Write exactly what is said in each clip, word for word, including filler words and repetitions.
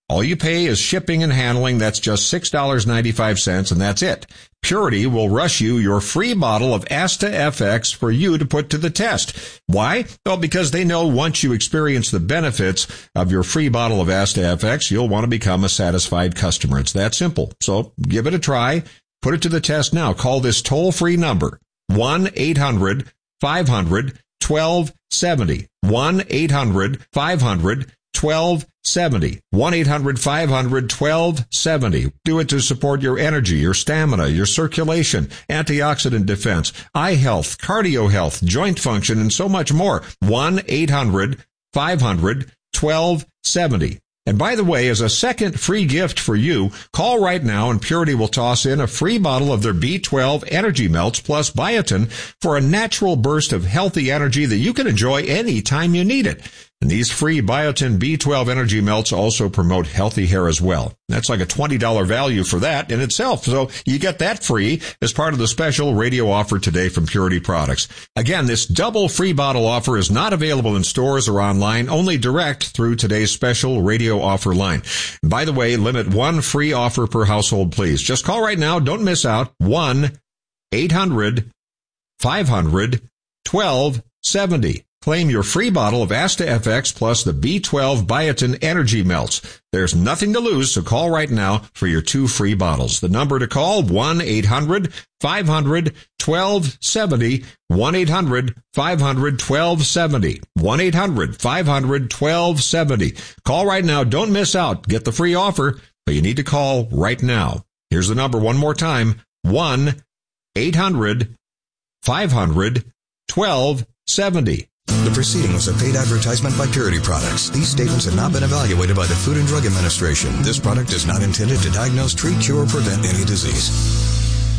All you pay is shipping and handling. That's just six dollars and ninety-five cents, and that's it. Purity will rush you your free bottle of Asta F X for you to put to the test. Why? Well, because they know once you experience the benefits of your free bottle of Asta F X, you'll want to become a satisfied customer. It's that simple. So give it a try. Put it to the test now. Call this toll-free number, one eight hundred five hundred twelve seventy. one eight hundred five hundred twelve seventy. one eight hundred five hundred twelve seventy. Do it to support your energy, your stamina, your circulation, antioxidant defense, eye health, cardio health, joint function, and so much more. one eight hundred five hundred twelve seventy. And by the way, as a second free gift for you, call right now and Purity will toss in a free bottle of their B twelve Energy Melts plus biotin for a natural burst of healthy energy that you can enjoy any time you need it. And these free biotin B twelve Energy Melts also promote healthy hair as well. That's like a twenty dollars value for that in itself. So you get that free as part of the special radio offer today from Purity Products. Again, this double free bottle offer is not available in stores or online, only direct through today's special radio offer line. And by the way, limit one free offer per household, please. Just call right now. Don't miss out. one eight hundred five hundred twelve seventy. Claim your free bottle of Asta F X plus the B twelve Biotin Energy Melts. There's nothing to lose, so call right now for your two free bottles. The number to call, one eight hundred five hundred twelve seventy. one eight hundred five hundred twelve seventy. one eight hundred five hundred twelve seventy. Call right now. Don't miss out. Get the free offer, but you need to call right now. Here's the number one more time. one eight hundred five hundred twelve seventy. The proceeding was a paid advertisement by Purity Products. These statements have not been evaluated by the Food and Drug Administration. This product is not intended to diagnose, treat, cure, or prevent any disease.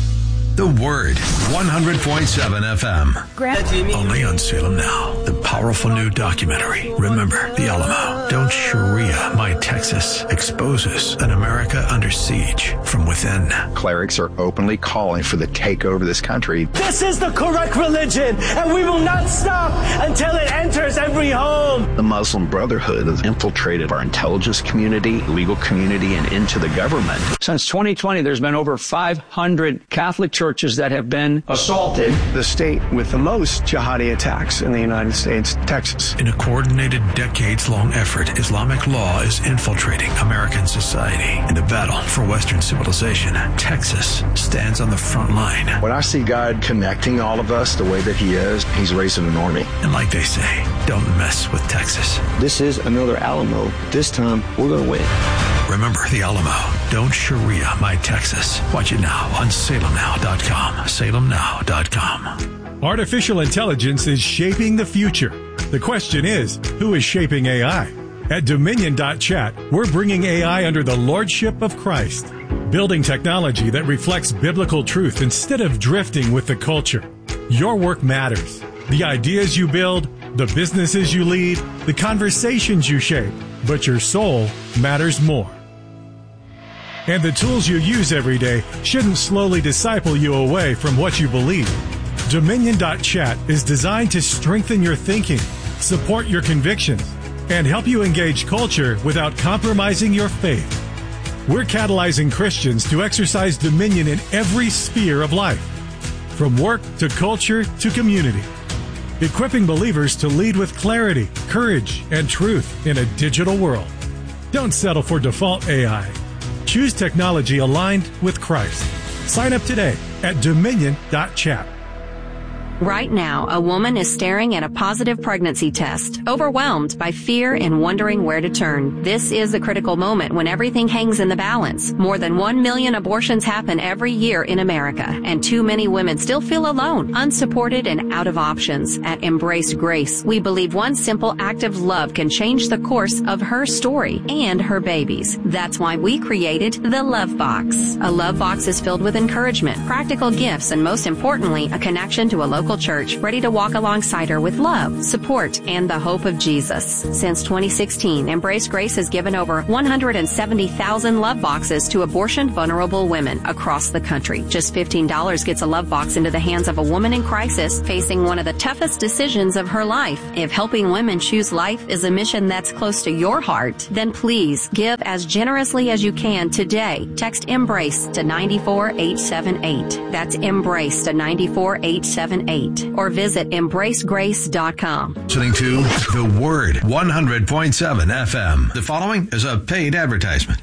The Word, one hundred point seven F M. Only on Salem Now. The powerful new documentary, Remember the Alamo. Don't Sharia My Texas exposes an America under siege from within. Clerics are openly calling for the takeover of this country. This is the correct religion, and we will not stop until it enters every home. The Muslim Brotherhood has infiltrated our intelligence community, legal community, and into the government. Since twenty twenty, there's been over five hundred Catholic churches that have been assaulted. The state with the most jihadi attacks in the United States, Texas. In a coordinated decades-long effort, Islamic law is infiltrating American society. In the battle for Western civilization, Texas stands on the front line. When I see God connecting all of us the way that he is, he's raising an army. And like they say, don't mess with Texas. This is another Alamo. This time, we're going to win. Remember the Alamo. Don't Sharia My Texas. Watch it now on Salem Now dot com. Salem Now dot com. Artificial intelligence is shaping the future. The question is, who is shaping A I? At Dominion dot chat, we're bringing A I under the lordship of Christ, building technology that reflects biblical truth instead of drifting with the culture. Your work matters. The ideas you build, the businesses you lead, the conversations you shape, but your soul matters more. And the tools you use every day shouldn't slowly disciple you away from what you believe. Dominion dot chat is designed to strengthen your thinking, support your convictions, and help you engage culture without compromising your faith. We're catalyzing Christians to exercise dominion in every sphere of life, from work to culture to community, equipping believers to lead with clarity, courage, and truth in a digital world. Don't settle for default A I. Choose technology aligned with Christ. Sign up today at Dominion dot chat. Right now, a woman is staring at a positive pregnancy test, overwhelmed by fear and wondering where to turn. This is a critical moment when everything hangs in the balance. More than one million abortions happen every year in America, and too many women still feel alone, unsupported, and out of options. At Embrace Grace, we believe one simple act of love can change the course of her story and her baby's. That's why we created the Love Box. A Love Box is filled with encouragement, practical gifts, and most importantly, a connection to a local local church, ready to walk alongside her with love, support, and the hope of Jesus. Since twenty sixteen, Embrace Grace has given over one hundred seventy thousand love boxes to abortion vulnerable women across the country. Just fifteen dollars gets a love box into the hands of a woman in crisis facing one of the toughest decisions of her life. If helping women choose life is a mission that's close to your heart, then please give as generously as you can today. Text EMBRACE to nine four eight seven eight. That's EMBRACE to nine four eight seven eight. Or visit embrace grace dot com. Listening to The Word, one hundred point seven F M. The following is a paid advertisement.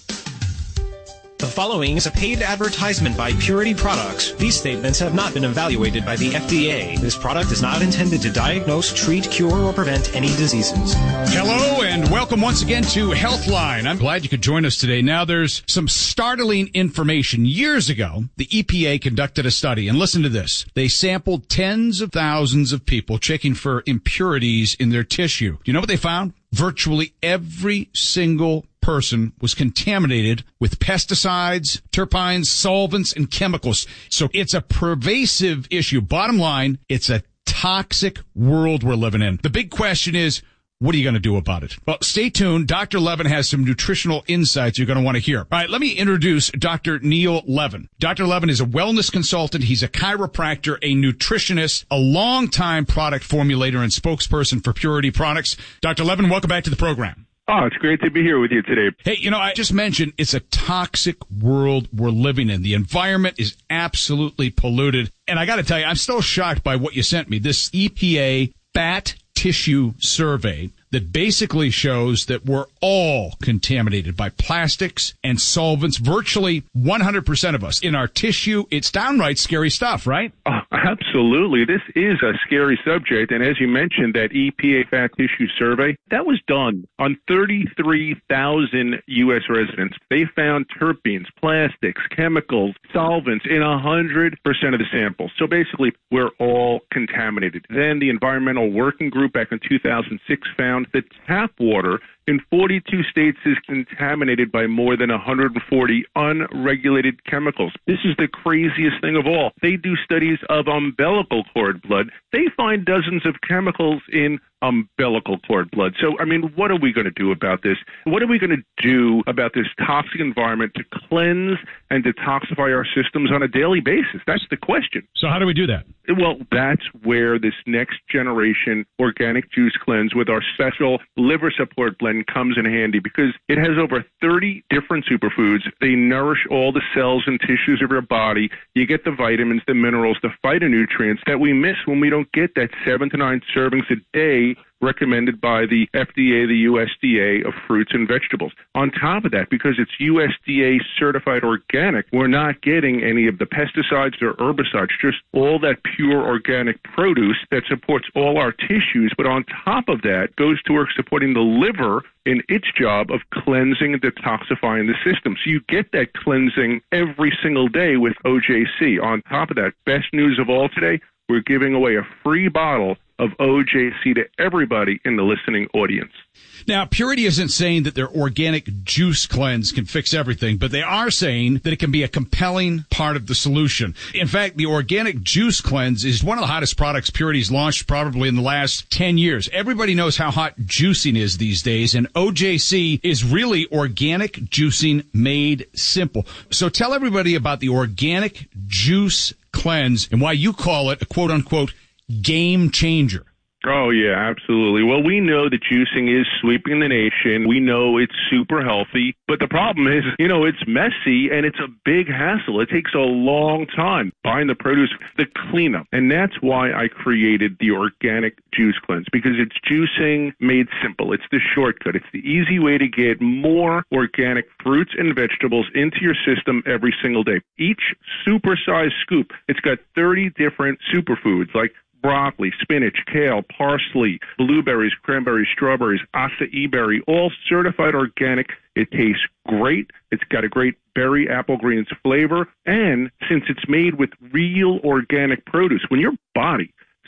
The following is a paid advertisement by Purity Products. These statements have not been evaluated by the F D A. This product is not intended to diagnose, treat, cure, or prevent any diseases. Hello and welcome once again to Healthline. I'm glad you could join us today. Now, there's some startling information. Years ago, the E P A conducted a study, and listen to this. They sampled tens of thousands of people checking for impurities in their tissue. Do you know what they found? Virtually every single person was contaminated with pesticides, terpenes, solvents, and chemicals. So it's a pervasive issue. Bottom line, it's a toxic world we're living in. The big question is, what are you going to do about it? Well, stay tuned. Doctor Levin has some nutritional insights you're going to want to hear. All right, let me introduce Doctor Neil Levin. Doctor Levin is a wellness consultant. He's a chiropractor, a nutritionist, a longtime product formulator, and spokesperson for Purity Products. Doctor Levin, welcome back to the program. Oh, it's great to be here with you today. Hey, you know, I just mentioned it's a toxic world we're living in. The environment is absolutely polluted. And I got to tell you, I'm still shocked by what you sent me, this E P A bat tissue survey that basically shows that we're all contaminated by plastics and solvents, virtually one hundred percent of us. In our tissue, it's downright scary stuff, right? Oh, absolutely. This is a scary subject. And as you mentioned, that E P A fat tissue survey, that was done on thirty-three thousand U S residents. They found terpenes, plastics, chemicals, solvents in one hundred percent of the samples. So basically, we're all contaminated. Then the Environmental Working Group back in two thousand six found that tap water in forty-two states is contaminated by more than one hundred forty unregulated chemicals. This is the craziest thing of all. They do studies of umbilical cord blood. They find dozens of chemicals in umbilical cord blood. So, I mean, what are we going to do about this? What are we going to do about this toxic environment to cleanse and detoxify our systems on a daily basis? That's the question. So how do we do that? Well, that's where this next generation organic juice cleanse with our special liver support blend comes in handy, because it has over thirty different superfoods. They nourish all the cells and tissues of your body. You get the vitamins, the minerals, the phytonutrients that we miss when we don't get that seven to nine servings a day recommended by the F D A, the U S D A of fruits and vegetables. On top of that, because it's U S D A certified organic, we're not getting any of the pesticides or herbicides, just all that pure organic produce that supports all our tissues. But on top of that, goes to work supporting the liver in its job of cleansing and detoxifying the system. So you get that cleansing every single day with O J C. On top of that, best news of all today, we're giving away a free bottle of O J C to everybody in the listening audience. Now, Purity isn't saying that their organic juice cleanse can fix everything, but they are saying that it can be a compelling part of the solution. In fact, the organic juice cleanse is one of the hottest products Purity's launched probably in the last ten years. Everybody knows how hot juicing is these days, and O J C is really organic juicing made simple. So tell everybody about the organic juice cleanse and why you call it a quote-unquote game changer. Oh, yeah, absolutely. Well, we know that juicing is sweeping the nation. We know it's super healthy. But the problem is, you know, it's messy and it's a big hassle. It takes a long time buying the produce, the cleanup. And that's why I created the organic juice cleanse, because it's juicing made simple. It's the shortcut. It's the easy way to get more organic fruits and vegetables into your system every single day. Each supersized scoop, it's got thirty different superfoods like broccoli, spinach, kale, parsley, blueberries, cranberries, strawberries, acai berry, all certified organic. It tastes great. It's got a great berry apple greens flavor. And since it's made with real organic produce, when your body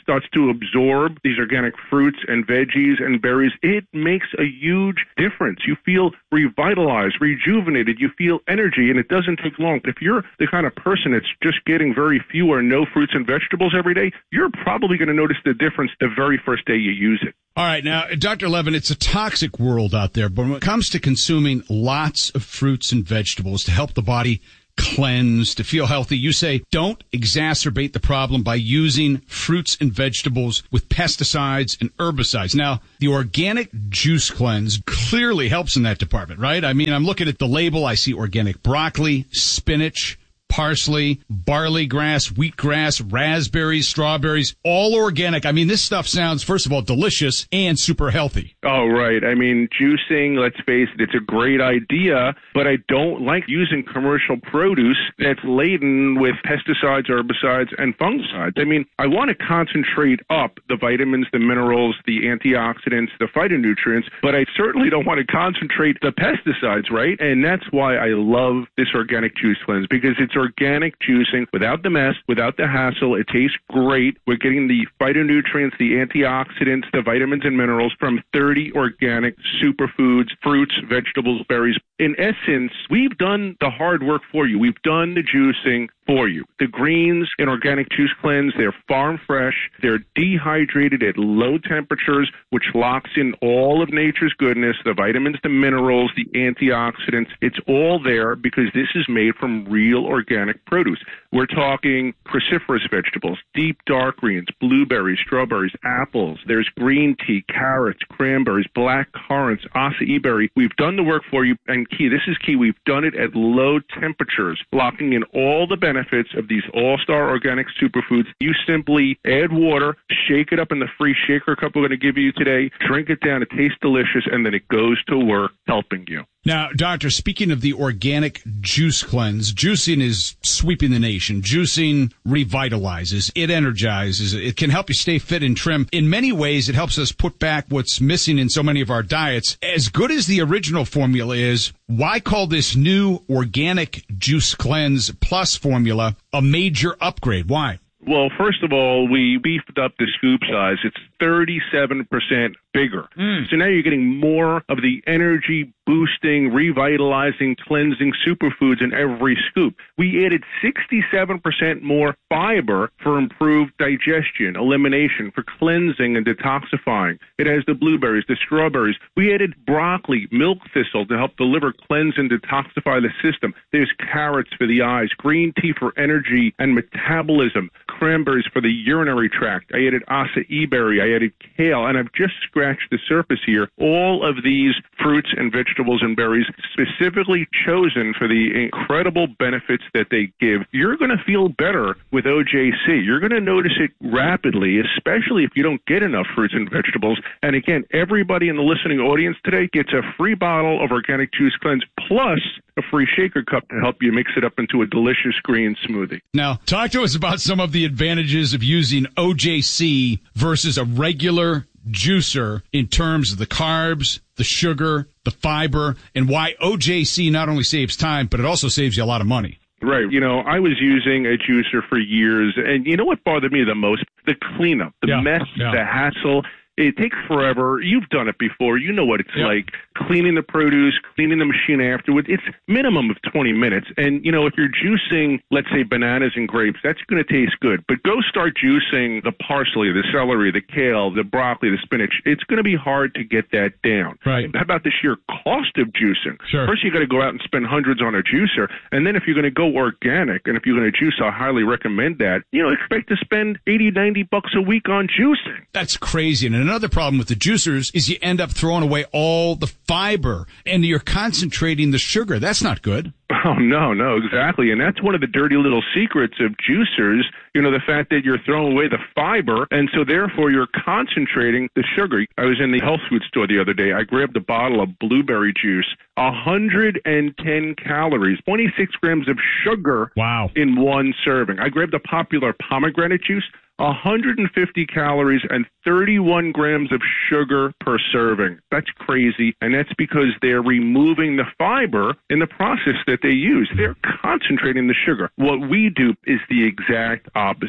starts to absorb these organic fruits and veggies and berries, it makes a huge difference. You feel revitalized, rejuvenated, you feel energy, and it doesn't take long. If you're the kind of person that's just getting very few or no fruits and vegetables every day, you're probably going to notice the difference the very first day you use it. All right. Now, Doctor Levin, it's a toxic world out there, but when it comes to consuming lots of fruits and vegetables to help the body cleanse, to feel healthy, you say don't exacerbate the problem by using fruits and vegetables with pesticides and herbicides. Now, the organic juice cleanse clearly helps in that department, right? I mean, I'm looking at the label. I see organic broccoli, spinach, parsley, barley grass, wheatgrass, raspberries, strawberries, all organic. I mean, this stuff sounds, first of all, delicious and super healthy. Oh, right. I mean, juicing, let's face it, it's a great idea, but I don't like using commercial produce that's laden with pesticides, herbicides, and fungicides. I mean, I want to concentrate up the vitamins, the minerals, the antioxidants, the phytonutrients, but I certainly don't want to concentrate the pesticides, right? And that's why I love this organic juice cleanse, because it's organic juicing without the mess, without the hassle. It tastes great. We're getting the phytonutrients, the antioxidants, the vitamins and minerals from thirty organic superfoods, fruits, vegetables, berries. In essence, we've done the hard work for you. We've done the juicing for you. The greens in Organic Juice Cleanse, they're farm fresh. They're dehydrated at low temperatures, which locks in all of nature's goodness, the vitamins, the minerals, the antioxidants. It's all there because this is made from real organic produce. We're talking cruciferous vegetables, deep dark greens, blueberries, strawberries, apples. There's green tea, carrots, cranberries, black currants, acai berry. We've done the work for you, and key, this is key, we've done it at low temperatures, locking in all the benefits of these all-star organic superfoods. You simply add water, shake it up in the free shaker cup we're going to give you today, drink it down, it tastes delicious, and then it goes to work helping you. Now, Doctor, speaking of the organic juice cleanse, juicing is sweeping the nation. Juicing revitalizes, it energizes, it can help you stay fit and trim. In many ways, it helps us put back what's missing in so many of our diets. As good as the original formula is, why call this new organic juice cleanse plus formula a major upgrade? Why? Well, first of all, we beefed up the scoop size. It's thirty-seven percent bigger. Mm. So now you're getting more of the energy boosting, revitalizing, cleansing superfoods in every scoop. We added sixty-seven percent more fiber for improved digestion, elimination, for cleansing and detoxifying. It has the blueberries, the strawberries. We added broccoli, milk thistle to help the liver cleanse and detoxify the system. There's carrots for the eyes, green tea for energy and metabolism, cranberries for the urinary tract. I added acai berry, I added kale, and I've just scratched the surface here. All of these fruits and vegetables and berries specifically chosen for the incredible benefits that they give. You're going to feel better with O J C. You're going to notice it rapidly, especially if you don't get enough fruits and vegetables. And again, everybody in the listening audience today gets a free bottle of Organic Juice Cleanse plus a free shaker cup to help you mix it up into a delicious green smoothie. Now, talk to us about some of the advantages of using O J C versus a regular juicer in terms of the carbs, the sugar, the fiber, and why O J C not only saves time, but it also saves you a lot of money. Right. You know, I was using a juicer for years, and you know what bothered me the most? The cleanup, the yeah, mess, yeah. the hassle. It takes forever. You've done it before. You know what it's yep. like. Cleaning the produce, cleaning the machine afterwards. It's minimum of twenty minutes. And, you know, if you're juicing, let's say, bananas and grapes, that's going to taste good. But go start juicing the parsley, the celery, the kale, the broccoli, the spinach. It's going to be hard to get that down. Right. How about the sheer cost of juicing? Sure. First, you got to go out and spend hundreds on a juicer. And then if you're going to go organic, and if you're going to juice, I highly recommend that. You know, expect to spend eighty, ninety bucks a week on juicing. That's crazy. And another problem with the juicers is you end up throwing away all the fiber and you're concentrating the sugar. That's not good. Oh, no, no, exactly. And that's one of the dirty little secrets of juicers, you know, the fact that you're throwing away the fiber, and so therefore you're concentrating the sugar. I was in the health food store the other day. I grabbed a bottle of blueberry juice, one hundred ten calories, twenty-six grams of sugar wow. in one serving. I grabbed a popular pomegranate juice, one hundred fifty calories and thirty-one grams of sugar per serving. That's crazy, and that's because they're removing the fiber in the process that they use. They're concentrating the sugar. What we do is the exact opposite.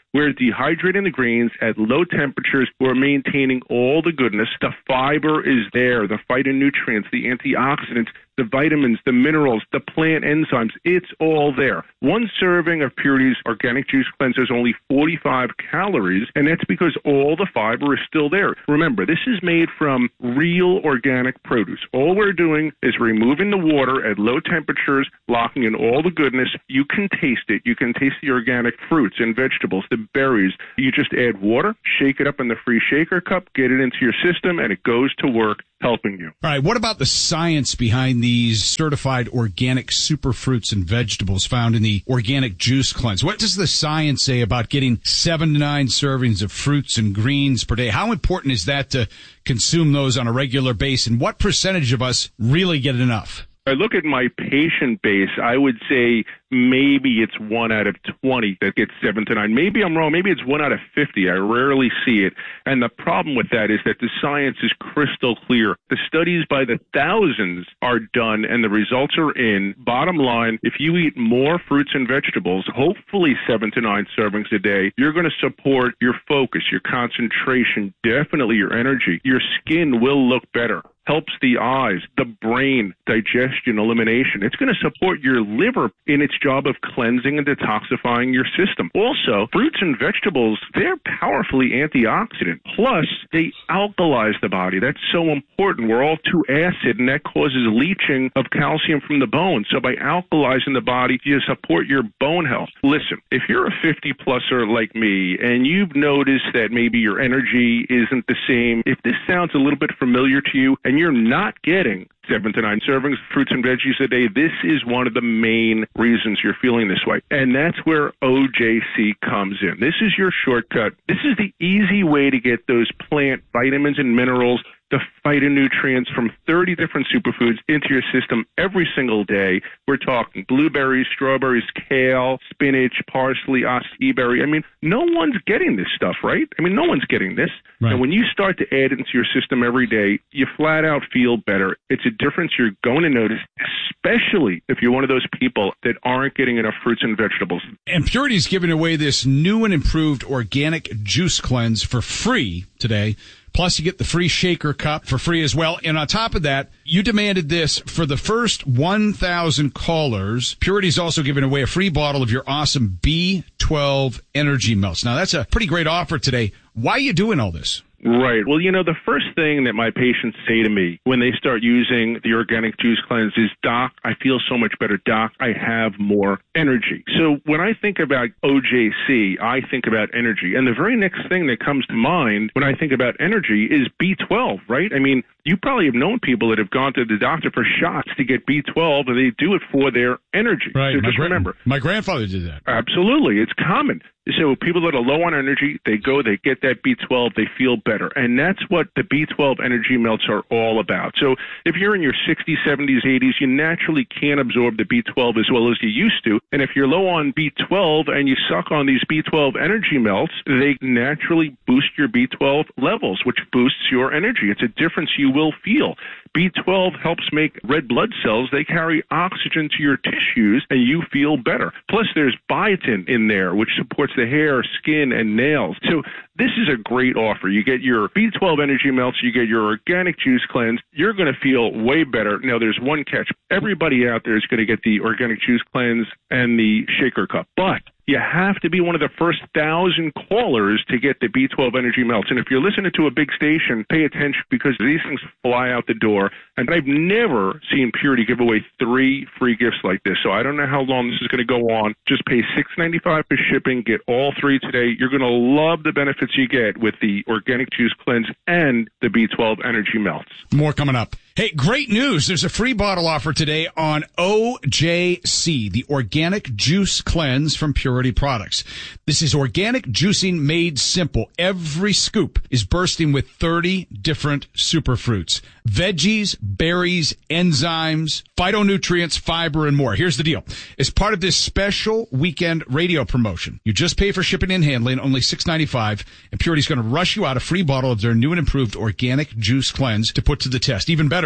We're dehydrating the greens at low temperatures. We're maintaining all the goodness. The fiber is there, the phytonutrients, the antioxidants, the vitamins, the minerals, the plant enzymes. It's all there. One serving of Purity's Organic Juice Cleanse is only forty-five calories, and that's because all the fiber is still there. Remember, this is made from real organic produce. All we're doing is removing the water at low temperatures, locking in all the goodness. You can taste it. You can taste the organic fruits and vegetables, the berries. You just add water, shake it up in the free shaker cup, get it into your system, and it goes to work helping you. All right, what about the science behind these certified organic superfruits and vegetables found in the Organic Juice Cleanse? What does the science say about getting seven to nine servings of fruits and greens per day? How important is that to consume those on a regular basis, and what percentage of us really get enough? I look at my patient base, I would say maybe it's one out of twenty that gets seven to nine. Maybe I'm wrong. Maybe it's one out of fifty. I rarely see it. And the problem with that is that the science is crystal clear. The studies by the thousands are done and the results are in. Bottom line, if you eat more fruits and vegetables, hopefully seven to nine servings a day, you're going to support your focus, your concentration, definitely your energy. Your skin will look better. Helps the eyes, the brain, digestion, elimination. It's going to support your liver in its job of cleansing and detoxifying your system. Also, fruits and vegetables, they're powerfully antioxidant. Plus, they alkalize the body. That's so important. We're all too acid, and that causes leaching of calcium from the bone. So by alkalizing the body, you support your bone health. Listen, if you're a fifty-pluser like me, and you've noticed that maybe your energy isn't the same, if this sounds a little bit familiar to you, and you're not getting seven to nine servings of fruits and veggies a day, this is one of the main reasons you're feeling this way. And that's where O J C comes in. This is your shortcut. This is the easy way to get those plant vitamins and minerals, the phytonutrients from thirty different superfoods into your system every single day. We're talking blueberries, strawberries, kale, spinach, parsley, acai berry. I mean, no one's getting this stuff, right? I mean, no one's getting this. Right. And when you start to add it into your system every day, you flat out feel better. It's a difference you're going to notice, especially if you're one of those people that aren't getting enough fruits and vegetables. And Purity's giving away this new and improved Organic Juice Cleanse for free today. Plus, you get the free shaker cup for free as well. And on top of that, you demanded this for the first one thousand callers. Purity's also giving away a free bottle of your awesome B twelve Energy Melts. Now, that's a pretty great offer today. Why are you doing all this? Right. Well, you know, the first thing that my patients say to me when they start using the Organic Juice Cleanse is, Doc, I feel so much better. Doc, I have more energy. So when I think about O J C, I think about energy. And the very next thing that comes to mind when I think about energy is B twelve, right? I mean, you probably have known people that have gone to the doctor for shots to get B twelve, and they do it for their energy. Right. So my just gra- remember. My grandfather did that. Absolutely. It's common. So people that are low on energy, they go, they get that B twelve, they feel better. And that's what the B twelve Energy Melts are all about. So if you're in your sixties, seventies, eighties, you naturally can't absorb the B twelve as well as you used to. And if you're low on B twelve and you suck on these B twelve Energy Melts, they naturally boost your B twelve levels, which boosts your energy. It's a difference you will feel. B twelve helps make red blood cells. They carry oxygen to your tissues, and you feel better. Plus, there's biotin in there, which supports the hair, skin, and nails. So this is a great offer. You get your B twelve Energy Melts, you get your Organic Juice Cleanse. You're going to feel way better. Now, there's one catch. Everybody out there is going to get the Organic Juice Cleanse and the shaker cup. But you have to be one of the first thousand callers to get the B twelve Energy Melts. And if you're listening to a big station, pay attention because these things fly out the door. And I've never seen Purity give away three free gifts like this. So I don't know how long this is going to go on. Just pay six ninety-five for shipping. Get all three today. You're going to love the benefits you get with the Organic Juice Cleanse and the B twelve Energy Melts. More coming up. Hey, great news. There's a free bottle offer today on O J C, the Organic Juice Cleanse from Purity Products. This is organic juicing made simple. Every scoop is bursting with thirty different superfruits, veggies, berries, enzymes, phytonutrients, fiber, and more. Here's the deal. As part of this special weekend radio promotion, you just pay for shipping and handling, only six ninety-five, and Purity's going to rush you out a free bottle of their new and improved Organic Juice Cleanse to put to the test. Even better,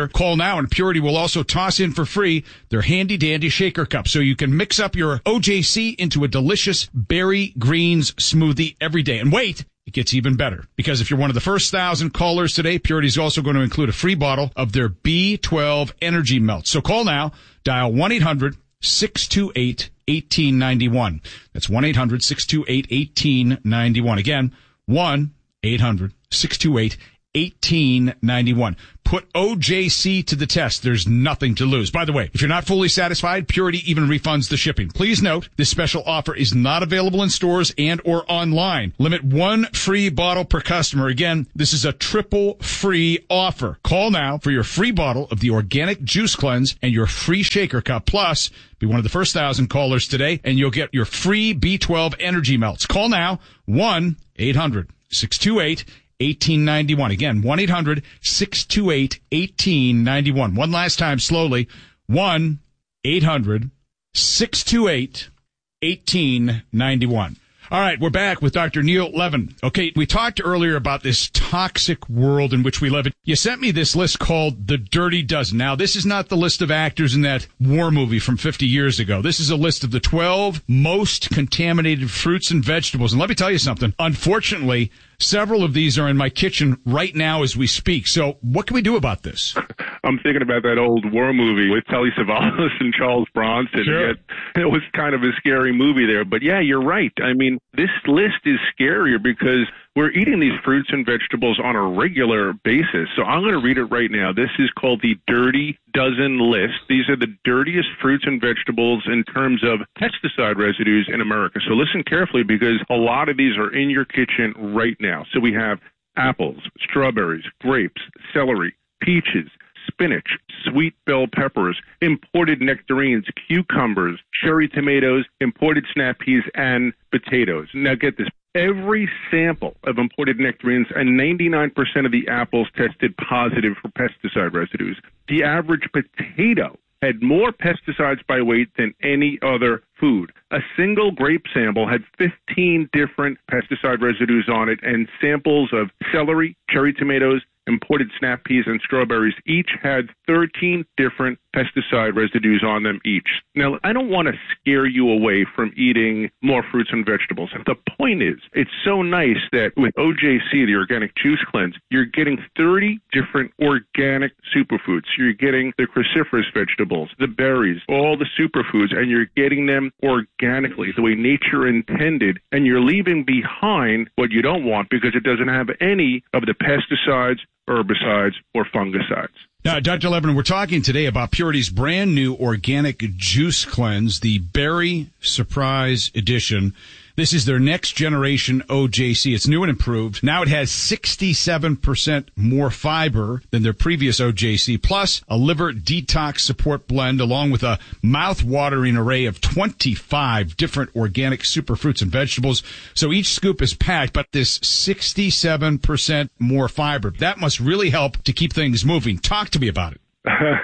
better. Call now and Purity will also toss in for free their handy dandy shaker cup so you can mix up your O J C into a delicious berry greens smoothie every day. And wait, it gets even better, because if you're one of the first thousand callers today, Purity is also going to include a free bottle of their B twelve Energy Melt. So call now, dial one eight hundred six two eight one eight nine one. That's one eight hundred six two eight one eight nine one. Again, one eight hundred six two eight one eight nine one. Put O J C to the test. There's nothing to lose. By the way, if you're not fully satisfied, Purity even refunds the shipping. Please note, this special offer is not available in stores and or online. Limit one free bottle per customer. Again, this is a triple free offer. Call now for your free bottle of the Organic Juice Cleanse and your free shaker cup. Plus, be one of the first thousand callers today, and you'll get your free B twelve Energy Melts. Call now, one eight hundred six two eight one eight nine one. Again, one eight hundred six two eight one eight nine one. One last time, slowly, one eight hundred six two eight one eight nine one. All right, we're back with Doctor Neil Levin. Okay, we talked earlier about this toxic world in which we live. You sent me this list called The Dirty Dozen. Now, this is not the list of actors in that war movie from fifty years ago. This is a list of the twelve most contaminated fruits and vegetables. And let me tell you something. Unfortunately, several of these are in my kitchen right now as we speak. So what can we do about this? I'm thinking about that old war movie with Telly Savalas and Charles Bronson. Sure. Yet it was kind of a scary movie there. But yeah, you're right. I mean, this list is scarier because we're eating these fruits and vegetables on a regular basis. So I'm going to read it right now. This is called the Dirty Dozen List. These are the dirtiest fruits and vegetables in terms of pesticide residues in America. So listen carefully, because a lot of these are in your kitchen right now. So we have apples, strawberries, grapes, celery, peaches, spinach, sweet bell peppers, imported nectarines, cucumbers, cherry tomatoes, imported snap peas, and potatoes. Now get this. Every sample of imported nectarines and ninety-nine percent of the apples tested positive for pesticide residues. The average potato had more pesticides by weight than any other food. A single grape sample had fifteen different pesticide residues on it, and samples of celery, cherry tomatoes, imported snap peas, and strawberries each had thirteen different pesticide residues on them each. Now, I don't want to scare you away from eating more fruits and vegetables. The point is, it's so nice that with O J C, the Organic Juice Cleanse, you're getting thirty different organic superfoods. You're getting the cruciferous vegetables, the berries, all the superfoods, and you're getting them organically, the way nature intended, and you're leaving behind what you don't want because it doesn't have any of the pesticides, herbicides, or fungicides. Now, Doctor Levin, we're talking today about Purity's brand new Organic Juice Cleanse, the Berry Surprise Edition. This is their next generation O J C. It's new and improved. Now it has sixty-seven percent more fiber than their previous O J C, plus a liver detox support blend, along with a mouth-watering array of twenty-five different organic superfruits and vegetables. So each scoop is packed, but this sixty-seven percent more fiber, that must really help to keep things moving. Talk to me about it.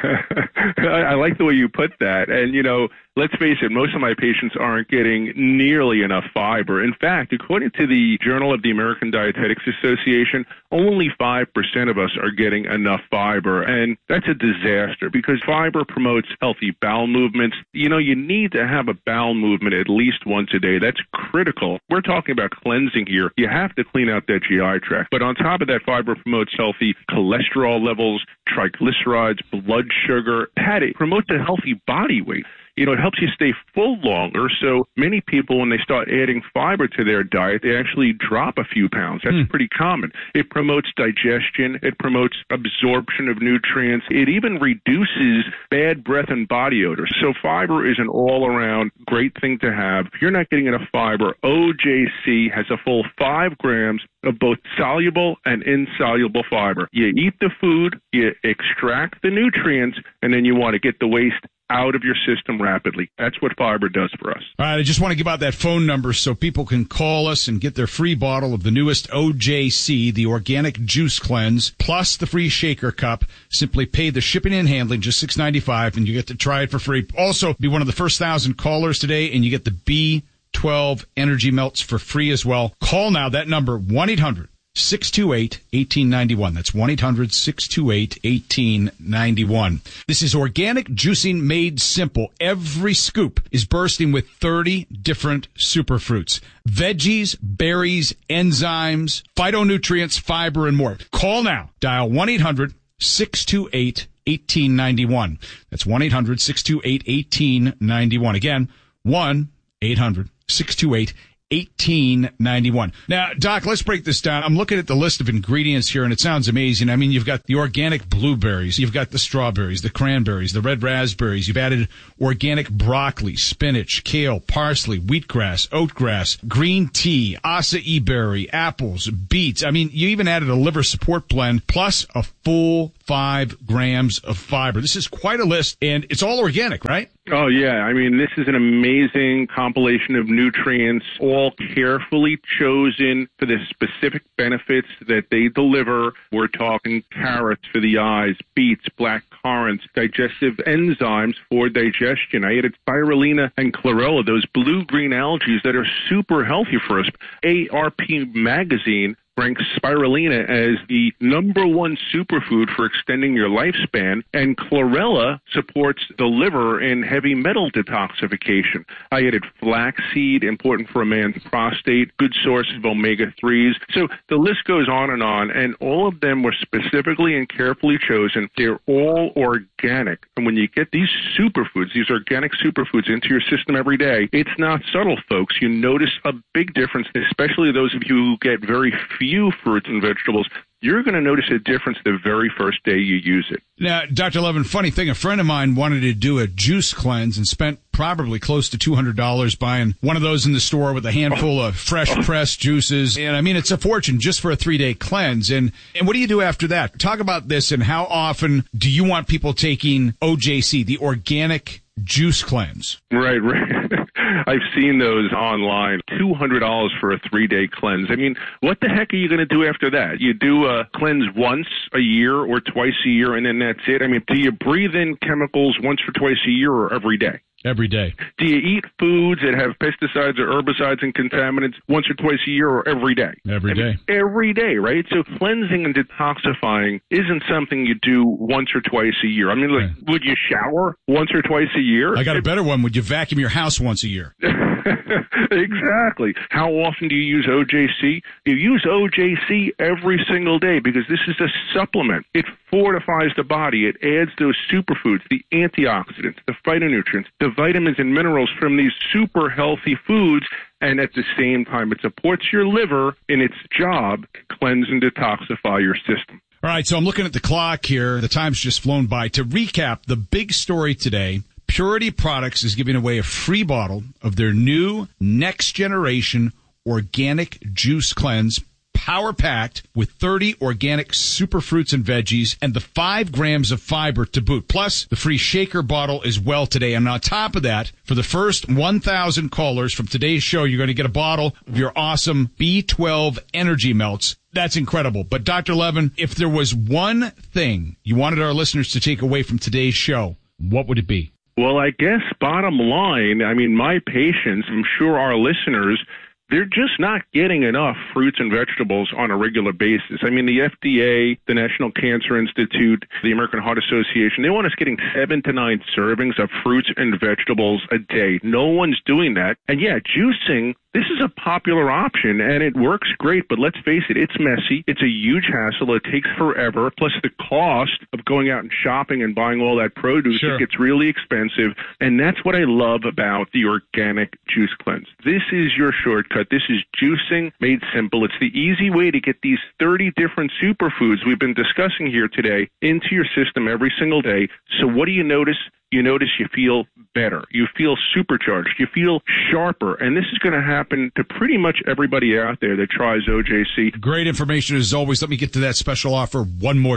I like the way you put that. And, you know, let's face it, most of my patients aren't getting nearly enough fiber. In fact, according to the Journal of the American Dietetics Association, only five percent of us are getting enough fiber. And that's a disaster because fiber promotes healthy bowel movements. You know, you need to have a bowel movement at least once a day. That's critical. We're talking about cleansing here. You have to clean out that G I tract. But on top of that, fiber promotes healthy cholesterol levels, triglycerides, blood sugar. Pat, it promotes a healthy body weight. You know, it helps you stay full longer. So many people, when they start adding fiber to their diet, they actually drop a few pounds. That's mm. pretty common. It promotes digestion. It promotes absorption of nutrients. It even reduces bad breath and body odor. So fiber is an all-around great thing to have. If you're not getting enough fiber, O J C has a full five grams of both soluble and insoluble fiber. You eat the food, you extract the nutrients, and then you want to get the waste out of your system rapidly. That's what fiber does for us. All right, I just want to give out that phone number so people can call us and get their free bottle of the newest O J C, the Organic Juice Cleanse, plus the free shaker cup. Simply pay the shipping and handling, just six dollars and ninety-five cents, and you get to try it for free. Also, be one of the first thousand callers today, and you get the B twelve Energy Melts for free as well. Call now, that number, one eight hundred six two eight, one eight nine one. That's one eight hundred, six two eight, one eight nine one. This is organic juicing made simple. Every scoop is bursting with thirty different superfruits, veggies, berries, enzymes, phytonutrients, fiber, and more. Call now. Dial one eight hundred, six two eight, one eight nine one. That's one eight hundred, six two eight, one eight nine one. Again, one eight hundred, six two eight, eighteen ninety-one. Now, Doc, let's break this down. I'm looking at the list of ingredients here, and it sounds amazing. I mean, you've got the organic blueberries, you've got the strawberries, the cranberries, the red raspberries. You've added organic broccoli, spinach, kale, parsley, wheatgrass, oatgrass, green tea, acai berry, apples, beets. I mean, you even added a liver support blend, plus a full five grams of fiber. This is quite a list, and it's all organic, right? Oh, yeah. I mean, this is an amazing compilation of nutrients, all carefully chosen for the specific benefits that they deliver. We're talking carrots for the eyes, beets, black currants, digestive enzymes for digestion. I added spirulina and chlorella, those blue-green algae that are super healthy for us. A R P Magazine ranks spirulina as the number one superfood for extending your lifespan, and chlorella supports the liver in heavy metal detoxification. I added flaxseed, important for a man's prostate, good source of omega threes. So the list goes on and on, and all of them were specifically and carefully chosen. They're all organic. And when you get these superfoods, these organic superfoods into your system every day, it's not subtle, folks. You notice a big difference, especially those of you who get very few few fruits and vegetables. You're going to notice a difference the very first day you use it. Now, Doctor Levin, funny thing, a friend of mine wanted to do a juice cleanse and spent probably close to two hundred dollars buying one of those in the store with a handful of fresh pressed juices. And I mean, it's a fortune just for a three-day cleanse. And, and what do you do after that? Talk about this, and how often do you want people taking O J C, the organic juice cleanse? Right, right. I've seen those online. two hundred dollars for a three-day cleanse. I mean, what the heck are you going to do after that? You do a cleanse once a year or twice a year, and then that's it? I mean, do you breathe in chemicals once or twice a year or every day? Every day. Do you eat foods that have pesticides or herbicides and contaminants once or twice a year or every day? Every I mean, day. Every day, right? So cleansing and detoxifying isn't something you do once or twice a year. I mean, like, right. Would you shower once or twice a year? I got a better one. Would you vacuum your house once a year? Exactly. How often do you use O J C? You use O J C every single day because this is a supplement. It fortifies the body. It adds those superfoods, the antioxidants, the phytonutrients, the vitamins and minerals from these super healthy foods, and at the same time, it supports your liver in its job to cleanse and detoxify your system. All right, so I'm looking at the clock here. The time's just flown by. To recap, the big story today, Purity Products is giving away a free bottle of their new next-generation organic juice cleanse, power-packed with thirty organic superfruits and veggies and the five grams of fiber to boot. Plus, the free shaker bottle as well today. And on top of that, for the first one thousand callers from today's show, you're going to get a bottle of your awesome B twelve Energy Melts. That's incredible. But Doctor Levin, if there was one thing you wanted our listeners to take away from today's show, what would it be? Well, I guess bottom line, I mean, my patients, I'm sure our listeners, they're just not getting enough fruits and vegetables on a regular basis. I mean, the F D A, the National Cancer Institute, the American Heart Association, they want us getting seven to nine servings of fruits and vegetables a day. No one's doing that. And yeah, juicing, this is a popular option, and it works great, but let's face it, it's messy. It's a huge hassle. It takes forever. Plus, the cost of going out and shopping and buying all that produce, sure. It gets really expensive, and that's what I love about the organic juice cleanse. This is your shortcut. This is juicing made simple. It's the easy way to get these thirty different superfoods we've been discussing here today into your system every single day. So what do you notice? You notice you feel better. You feel supercharged. You feel sharper. And this is going to happen to pretty much everybody out there that tries O J C. Great information as always. Let me get to that special offer one more time.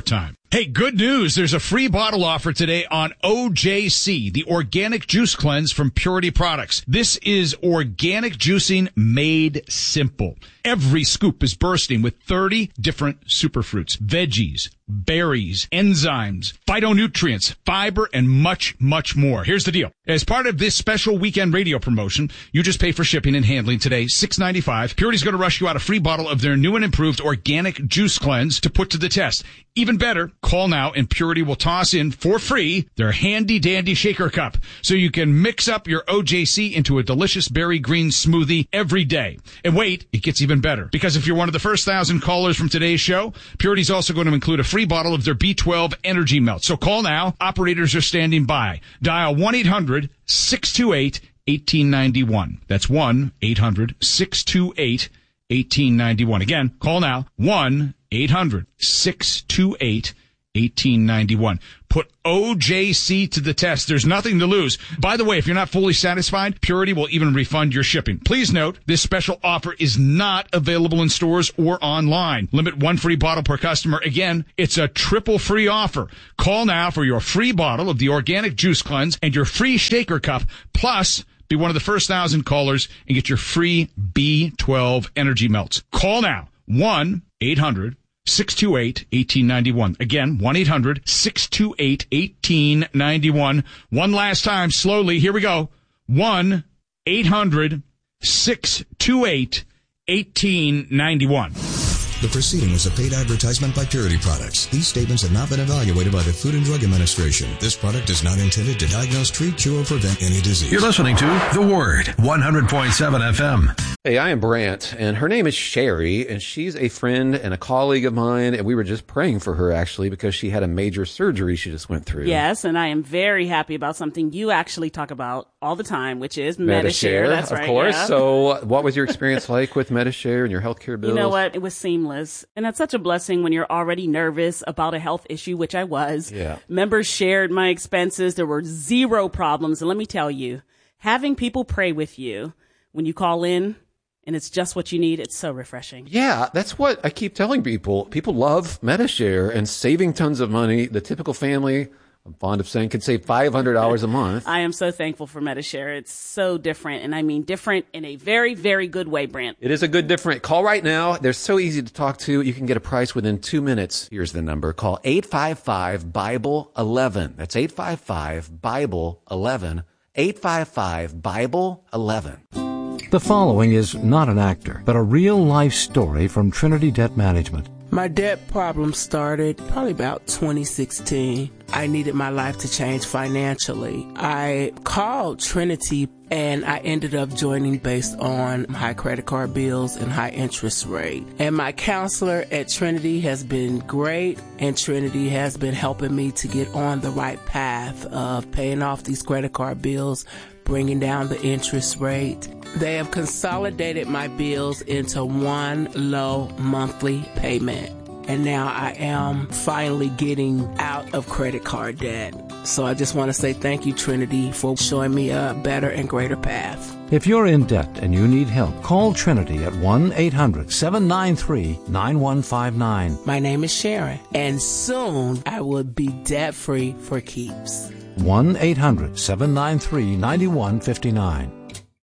Hey, good news. There's a free bottle offer today on O J C, the organic juice cleanse from Purity Products. This is organic juicing made simple. Every scoop is bursting with thirty different superfruits, veggies, berries, enzymes, phytonutrients, fiber, and much, much more. Here's the deal. As part of this special weekend radio promotion, you just pay for shipping and handling today, six dollars and ninety-five cents. Purity's going to rush you out a free bottle of their new and improved organic juice cleanse to put to the test. Even better, call now and Purity will toss in for free their handy-dandy shaker cup so you can mix up your O J C into a delicious berry green smoothie every day. And wait, it gets even better, because if you're one of the first thousand callers from today's show, Purity's also going to include a free bottle of their B twelve Energy Melt. So call now. Operators are standing by. Dial one eight hundred six two eight one eight nine one. That's one eight hundred six two eight one eight nine one. Again, call now. one eight hundred six two eight one eight nine one. Put O J C to the test. There's nothing to lose. By the way, if you're not fully satisfied, Purity will even refund your shipping. Please note, this special offer is not available in stores or online. Limit one free bottle per customer. Again, it's a triple free offer. Call now for your free bottle of the organic juice cleanse and your free shaker cup. Plus, be one of the first thousand callers and get your free B twelve Energy Melts. Call now. one eight hundred six two eight one eight nine one. Again, one eight hundred six two eight one eight nine one. One last time, slowly. Here we go. one eight hundred six two eight one eight nine one. The proceeding was a paid advertisement by Purity Products. These statements have not been evaluated by the Food and Drug Administration. This product is not intended to diagnose, treat, cure, or prevent any disease. You're listening to The Word, one hundred point seven F M. Hey, I am Brant, and her name is Sherry, and she's a friend and a colleague of mine, and we were just praying for her, actually, because she had a major surgery she just went through. Yes, and I am very happy about something you actually talk about all the time, which is Medi-Share. That's of right, course. yeah. So what was your experience like with Medi-Share and your healthcare bills? You know what? It was seamless. And it's such a blessing when you're already nervous about a health issue, which I was. Yeah. Members shared my expenses. There were zero problems. And let me tell you, having people pray with you when you call in and it's just what you need, it's so refreshing. Yeah, that's what I keep telling people. People love Medi-Share and saving tons of money. The typical family, I'm fond of saying, could save five hundred dollars a month. I am so thankful for Medi-Share. It's so different, and I mean different in a very, very good way, Brant. It is a good different. Call right now. They're so easy to talk to. You can get a price within two minutes. Here's the number. Call eight five five Bible eleven. That's eight five five Bible eleven. eight five five Bible eleven. The following is not an actor, but a real-life story from Trinity Debt Management. My debt problem started probably about twenty sixteen. I needed my life to change financially. I called Trinity and I ended up joining based on high credit card bills and high interest rate. And my counselor at Trinity has been great, and Trinity has been helping me to get on the right path of paying off these credit card bills, bringing down the interest rate. They have consolidated my bills into one low monthly payment. And now I am finally getting out of credit card debt. So I just want to say thank you, Trinity, for showing me a better and greater path. If you're in debt and you need help, call Trinity at one eight hundred seven nine three nine one five nine. My name is Sharon, and soon I will be debt-free for keeps. one eight hundred seven nine three nine one five nine.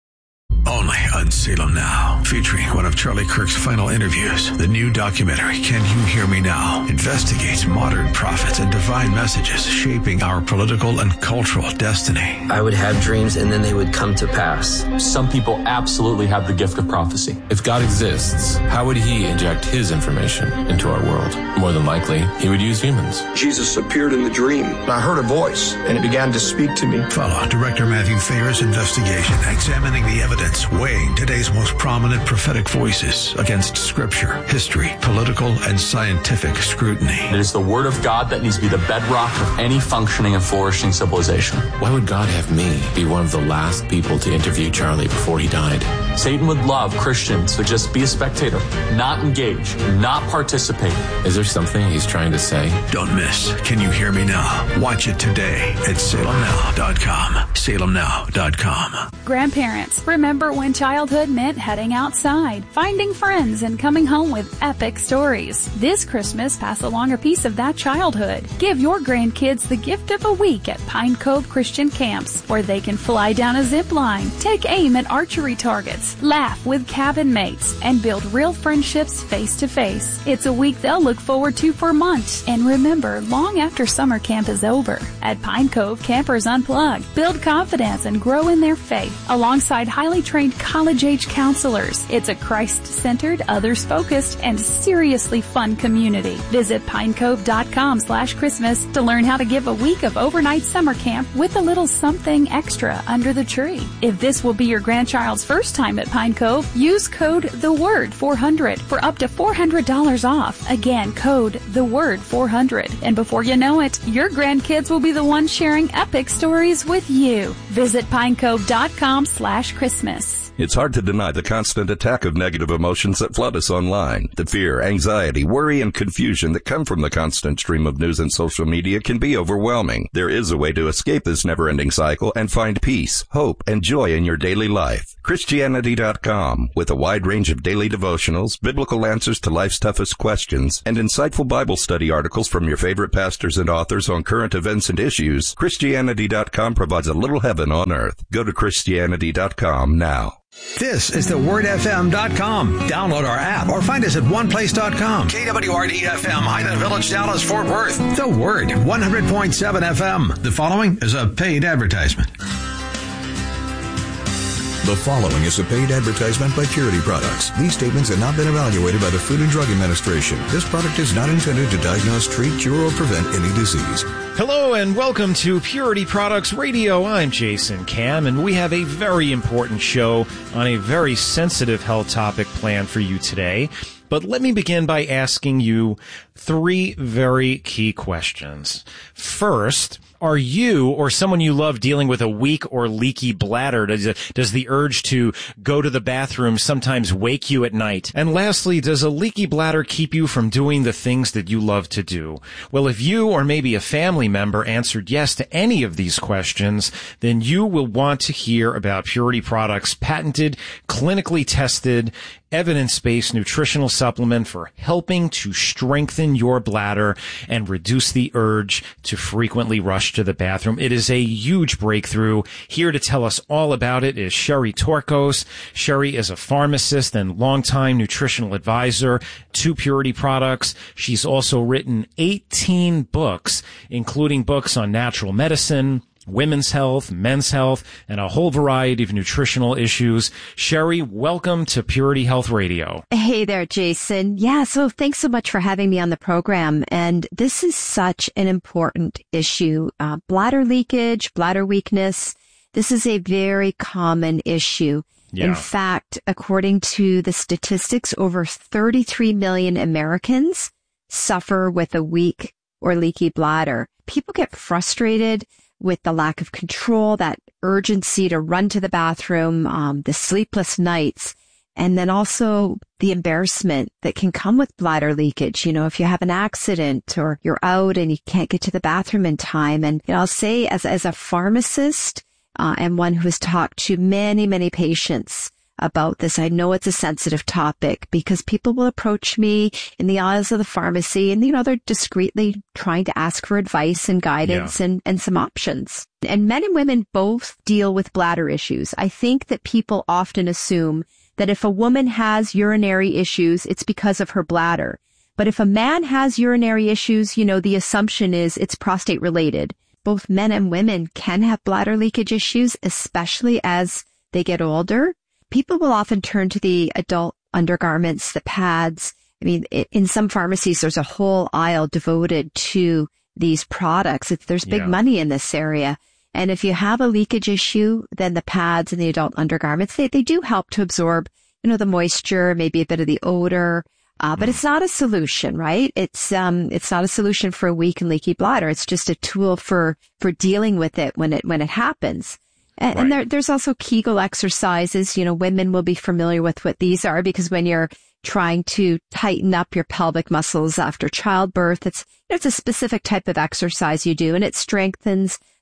Only on Salem Now, featuring one of Charlie Kirk's final interviews. The new documentary, Can You Hear Me Now?, investigates modern prophets and divine messages shaping our political and cultural destiny. I would have dreams and then they would come to pass. Some people absolutely have the gift of prophecy. If God exists, how would he inject his information into our world? More than likely, he would use humans. Jesus appeared in the dream. I heard a voice, and it began to speak to me. Follow Director Matthew Thayer's investigation, examining the evidence, weighing today's most prominent prophetic voices against scripture, history, political, and scientific scrutiny. It is the word of God that needs to be the bedrock of any functioning and flourishing civilization. Why would God have me be one of the last people to interview Charlie before he died? Satan would love Christians to just be a spectator, not engage, not participate. Is there something he's trying to say? Don't miss Can You Hear Me Now? Watch it today at salem now dot com. Salem Now dot com. Grandparents, remember when childhood meant heading outside, finding friends, and coming home with epic stories. This Christmas, pass along a piece of that childhood. Give your grandkids the gift of a week at Pine Cove Christian Camps, where they can fly down a zip line, take aim at archery targets, laugh with cabin mates, and build real friendships face to face. It's a week they'll look forward to for months, and remember long after summer camp is over. At Pine Cove, campers unplug, build confidence, and grow in their faith alongside highly trained college-age counselors. It's a Christ-centered, others-focused, and seriously fun community. Visit pinecove.com slash Christmas to learn how to give a week of overnight summer camp with a little something extra under the tree. If this will be your grandchild's first time at Pine Cove, use code The Word four hundred for up to four hundred dollars off. Again, code The Word four hundred. And before you know it, your grandkids will be the ones sharing epic stories with you. Visit pinecove.com slash Christmas. It's hard to deny the constant attack of negative emotions that flood us online. The fear, anxiety, worry, and confusion that come from the constant stream of news and social media can be overwhelming. There is a way to escape this never-ending cycle and find peace, hope, and joy in your daily life. Christianity dot com, with a wide range of daily devotionals, biblical answers to life's toughest questions, and insightful Bible study articles from your favorite pastors and authors on current events and issues, Christianity dot com provides a little heaven on earth. Go to Christianity dot com now. This is the word F M dot com. Download our app or find us at one place dot com. K W R D F M, Highland Village, Dallas, Fort Worth. The Word, one hundred point seven F M. The following is a paid advertisement. The following is a paid advertisement by Purity Products. These statements have not been evaluated by the Food and Drug Administration. This product is not intended to diagnose, treat, cure, or prevent any disease. Hello and welcome to Purity Products Radio. I'm Jason Cam, and we have a very important show on a very sensitive health topic planned for you today. But let me begin by asking you three very key questions. First, are you or someone you love dealing with a weak or leaky bladder? Does, does the urge to go to the bathroom sometimes wake you at night? And lastly, does a leaky bladder keep you from doing the things that you love to do? Well, if you or maybe a family member answered yes to any of these questions, then you will want to hear about Purity Products' patented, clinically tested, evidence-based nutritional supplement for helping to strengthen your bladder and reduce the urge to frequently rush to the bathroom. It is a huge breakthrough. Here to tell us all about it is Sherry Torkos. Sherry is a pharmacist and longtime nutritional advisor to Purity Products. She's also written eighteen books, including books on natural medicine, women's health, men's health, and a whole variety of nutritional issues. Sherry, welcome to Purity Health Radio. Hey there, Jason. Yeah, so thanks so much for having me on the program. And this is such an important issue. Uh, bladder leakage, bladder weakness. This is a very common issue. Yeah. In fact, according to the statistics, over thirty-three million Americans suffer with a weak or leaky bladder. People get frustrated with the lack of control, that urgency to run to the bathroom, um, the sleepless nights, and then also the embarrassment that can come with bladder leakage. You know, if you have an accident or you're out and you can't get to the bathroom in time. And you know, I'll say as, as a pharmacist, uh, and one who has talked to many, many patients about this, I know it's a sensitive topic because people will approach me in the aisles of the pharmacy and, you know, they're discreetly trying to ask for advice and guidance yeah. and, and some options. And men and women both deal with bladder issues. I think that people often assume that if a woman has urinary issues, it's because of her bladder. But if a man has urinary issues, you know, the assumption is it's prostate related. Both men and women can have bladder leakage issues, especially as they get older. People will often turn to the adult undergarments, the pads. I mean, it, in some pharmacies, there's a whole aisle devoted to these products. It's, there's big yeah. money in this area. And if you have a leakage issue, then the pads and the adult undergarments, they, they do help to absorb, you know, the moisture, maybe a bit of the odor. Uh, but it's not a solution, right? It's, um, it's not a solution for a weak and leaky bladder. It's just a tool for, for dealing with it when it, when it happens. And, right. and there, there's also Kegel exercises. You know, women will be familiar with what these are because when you're trying to tighten up your pelvic muscles after childbirth, it's, it's a specific type of exercise you do, and it strengthens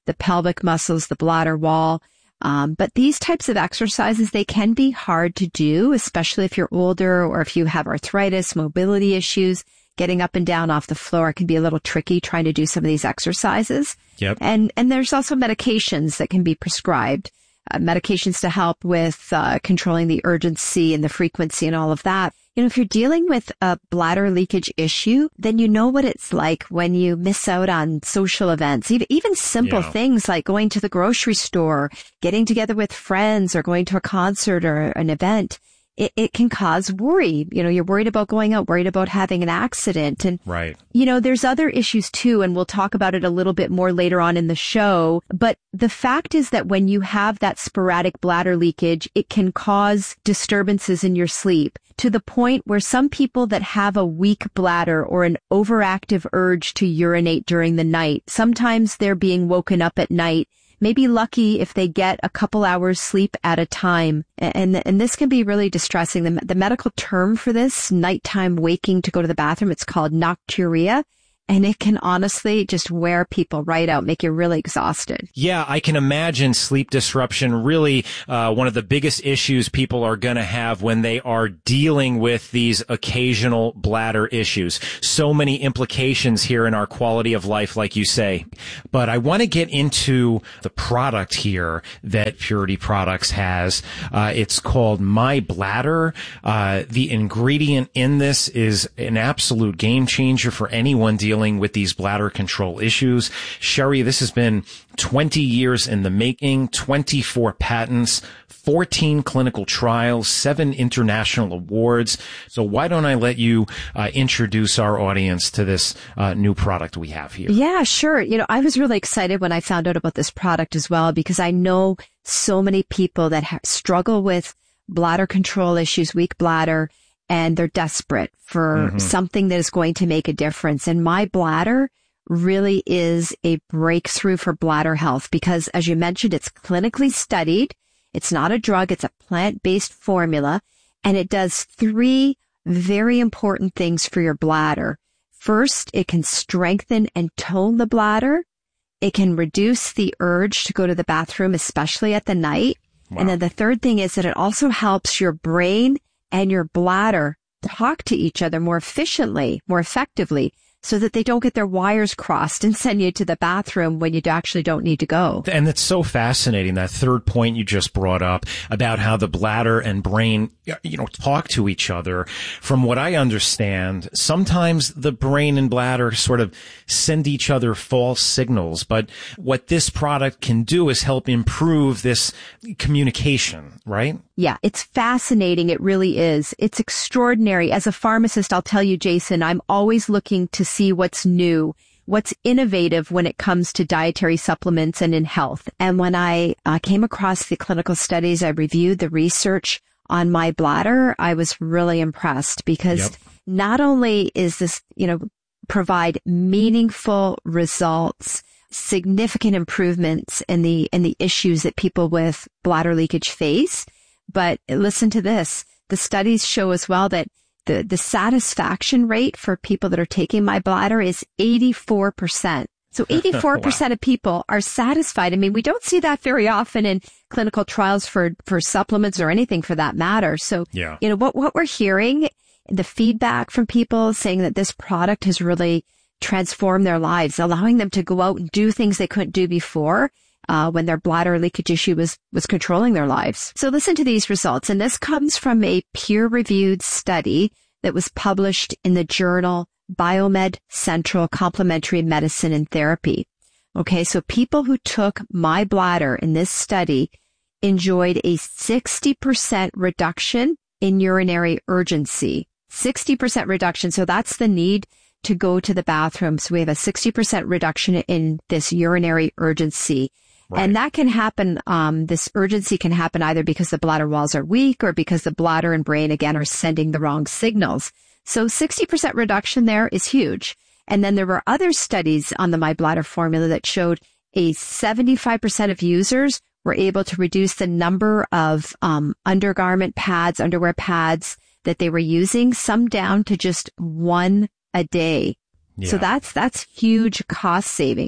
the pelvic muscles, the bladder wall. Um, but these types of exercises, they can be hard to do, especially if you're older or if you have arthritis, mobility issues. Getting up and down off the floor can be a little tricky trying to do some of these exercises. Yep. And, and there's also medications that can be prescribed, uh, medications to help with, uh, controlling the urgency and the frequency and all of that. You know, if you're dealing with a bladder leakage issue, then you know what it's like when you miss out on social events, even, even simple Yeah. things like going to the grocery store, getting together with friends, or going to a concert or an event. It, it can cause worry. You know, you're worried about going out, worried about having an accident. And, Right. you know, there's other issues too, and we'll talk about it a little bit more later on in the show. But the fact is that when you have that sporadic bladder leakage, it can cause disturbances in your sleep to the point where some people that have a weak bladder or an overactive urge to urinate during the night, sometimes they're being woken up at night, may be lucky if they get a couple hours sleep at a time. And, and this can be really distressing. The, the medical term for this, nighttime waking to go to the bathroom, it's called nocturia. And it can honestly just wear people right out, make you really exhausted. Yeah, I can imagine sleep disruption really uh, one of the biggest issues people are going to have when they are dealing with these occasional bladder issues. So many implications here in our quality of life, like you say. But I want to get into the product here that Purity Products has. Uh, it's called My Bladder. Uh, the ingredient in this is an absolute game changer for anyone dealing with these bladder control issues. Sherry, this has been twenty years in the making, twenty-four patents, fourteen clinical trials, seven international awards. So why don't I let you uh, introduce our audience to this uh, new product we have here? Yeah, sure. You know, I was really excited when I found out about this product as well, because I know so many people that ha- struggle with bladder control issues, weak bladder, and they're desperate for Mm-hmm. something that is going to make a difference. And My Bladder really is a breakthrough for bladder health because, as you mentioned, it's clinically studied. It's not a drug. It's a plant-based formula, and it does three very important things for your bladder. First, it can strengthen and tone the bladder. It can reduce the urge to go to the bathroom, especially at the night. Wow. And then the third thing is that it also helps your brain and your bladder talk to each other more efficiently, more effectively, so that they don't get their wires crossed and send you to the bathroom when you actually don't need to go. And it's so fascinating, that third point you just brought up about how the bladder and brain, you know, talk to each other. From what I understand, sometimes the brain and bladder sort of send each other false signals. But what this product can do is help improve this communication, right? Yeah, it's fascinating. It really is. It's extraordinary. As a pharmacist, I'll tell you, Jason, I'm always looking to see what's new, what's innovative when it comes to dietary supplements and in health. And when I uh, came across the clinical studies, I reviewed the research on My Bladder, I was really impressed because Yep. not only is this, you know, provide meaningful results, significant improvements in the, in the issues that people with bladder leakage face, but listen to this. The studies show as well that the, the satisfaction rate for people that are taking My Bladder is eighty-four percent. So eighty-four percent Wow. of people are satisfied. I mean, we don't see that very often in clinical trials for, for supplements or anything for that matter. So, Yeah. you know, what, what we're hearing, the feedback from people saying that this product has really transformed their lives, allowing them to go out and do things they couldn't do before. Uh, when their bladder leakage issue was, was controlling their lives. So listen to these results. And this comes from a peer-reviewed study that was published in the journal Biomed Central Complementary Medicine and Therapy. Okay, so people who took My Bladder in this study enjoyed a sixty percent reduction in urinary urgency. sixty percent reduction. So that's the need to go to the bathroom. So we have a sixty percent reduction in this urinary urgency. Right. And that can happen, um, this urgency can happen either because the bladder walls are weak or because the bladder and brain, again, are sending the wrong signals. So sixty percent reduction there is huge. And then there were other studies on the My Bladder formula that showed a seventy-five percent of users were able to reduce the number of um, undergarment pads, underwear pads that they were using, some down to just one a day. Yeah. So that's, that's huge cost savings.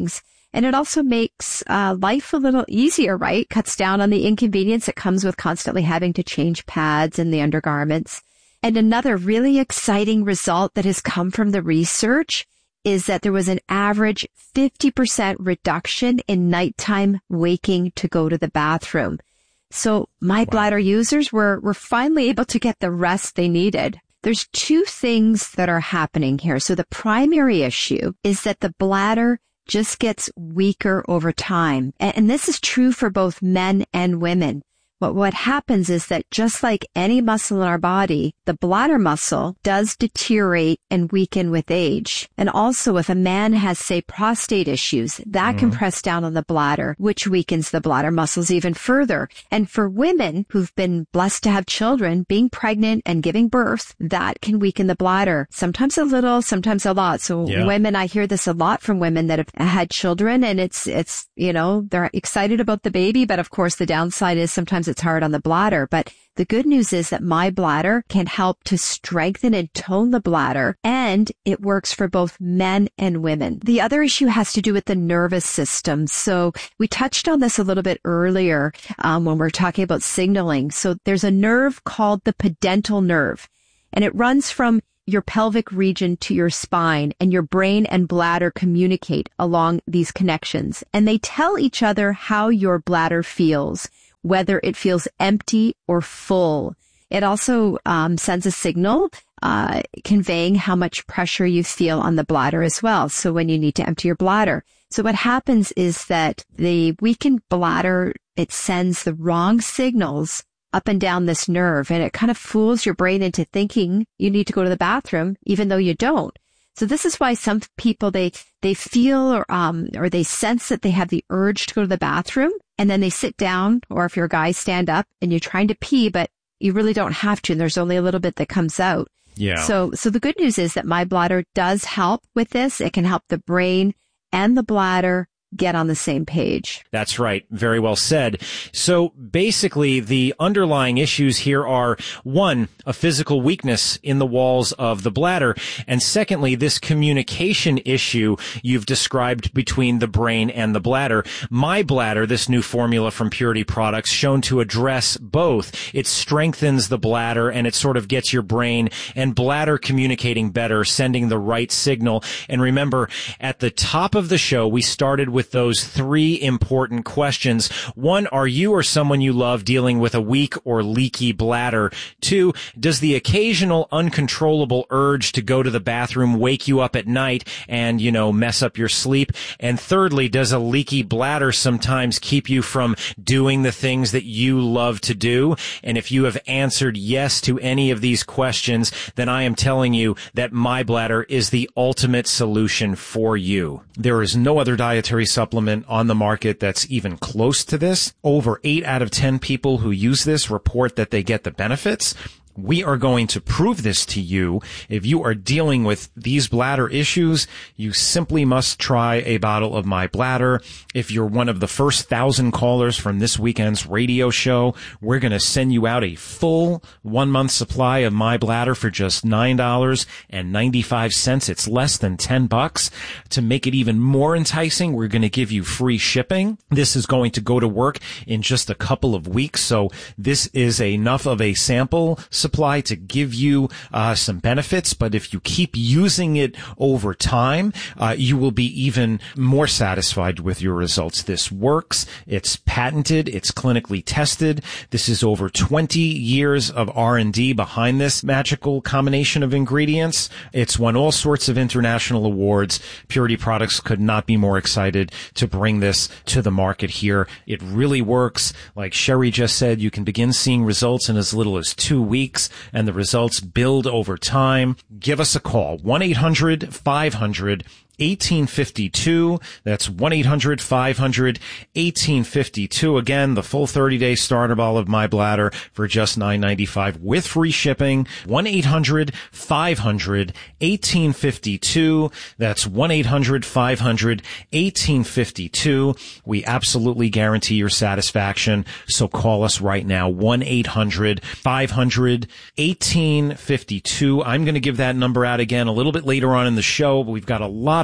And it also makes uh, life a little easier, right? Cuts down on the inconvenience that comes with constantly having to change pads and the undergarments. And another really exciting result that has come from the research is that there was an average fifty percent reduction in nighttime waking to go to the bathroom. So my bladder users were, were finally able to get the rest they needed. There's two things that are happening here. So the primary issue is that the bladder just gets weaker over time. And this is true for both men and women. But what happens is that just like any muscle in our body, the bladder muscle does deteriorate and weaken with age. And also if a man has, say, prostate issues, that mm. can press down on the bladder, which weakens the bladder muscles even further. And for women who've been blessed to have children, being pregnant and giving birth, that can weaken the bladder. Sometimes a little, sometimes a lot. So yeah. women, I hear this a lot from women that have had children, and it's, it's, you know, they're excited about the baby, but of course the downside is sometimes it's hard on the bladder. But the good news is that my bladder can help to strengthen and tone the bladder, and it works for both men and women. The other issue has to do with the nervous system. So we touched on this a little bit earlier um, when we were talking about signaling. So there's a nerve called the pudendal nerve, and it runs from your pelvic region to your spine, and your brain and bladder communicate along these connections, and they tell each other how your bladder feels, whether it feels empty or full. It also um, sends a signal uh, conveying how much pressure you feel on the bladder as well. So when you need to empty your bladder. So what happens is that the weakened bladder, it sends the wrong signals up and down this nerve, and it kind of fools your brain into thinking you need to go to the bathroom, even though you don't. So this is why some people, they, they feel or, um, or they sense that they have the urge to go to the bathroom, and then they sit down, or if you're a guy, stand up, and you're trying to pee, but you really don't have to, and there's only a little bit that comes out. Yeah. So, so the good news is that my bladder does help with this. It can help the brain and the bladder get on the same page. That's right. Very well said. So basically, the underlying issues here are, one, a physical weakness in the walls of the bladder, and secondly, this communication issue you've described between the brain and the bladder. My Bladder, this new formula from Purity Products, shown to address both. It strengthens the bladder, and it sort of gets your brain and bladder communicating better, sending the right signal. And remember, at the top of the show, we started with with those three important questions. One, are you or someone you love dealing with a weak or leaky bladder? Two, does the occasional uncontrollable urge to go to the bathroom wake you up at night and, you know, mess up your sleep? And thirdly, does a leaky bladder sometimes keep you from doing the things that you love to do? And if you have answered yes to any of these questions, then I am telling you that My Bladder is the ultimate solution for you. There is no other dietary supplement on the market that's even close to this. Over eight out of ten people who use this report that they get the benefits. We are going to prove this to you. If you are dealing with these bladder issues, you simply must try a bottle of My Bladder. If you're one of the first thousand callers from this weekend's radio show, we're going to send you out a full one month supply of My Bladder for just nine dollars and ninety-five cents. It's less than ten bucks. To make it even more enticing, we're going to give you free shipping. This is going to go to work in just a couple of weeks. So this is enough of a sample supply to give you uh, some benefits, but if you keep using it over time, uh, you will be even more satisfied with your results. This works. It's patented. It's clinically tested. This is over twenty years of R and D behind this magical combination of ingredients. It's won all sorts of international awards. Purity Products could not be more excited to bring this to the market here. It really works. Like Sherry just said, you can begin seeing results in as little as two weeks. And the results build over time. Give us a call. one eight hundred five hundred eighteen fifty-two. That's one eight hundred five hundred eighteen fifty-two. Again, the full thirty day starter bottle of My Bladder for just nine ninety-five with free shipping. one eight hundred five hundred eighteen fifty-two. That's one eight hundred five hundred eighteen fifty-two. We absolutely guarantee your satisfaction. So call us right now. one eight hundred five hundred eighteen fifty-two. I'm going to give that number out again a little bit later on in the show, but we've got a lot